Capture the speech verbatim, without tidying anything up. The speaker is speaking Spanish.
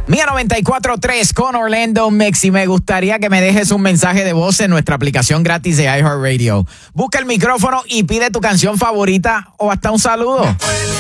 Mía noventa y cuatro tres con Orlando Mix, y me gustaría que me dejes un mensaje de voz en nuestra aplicación gratis de iHeartRadio. Busca el micrófono y pide tu canción favorita o hasta un saludo.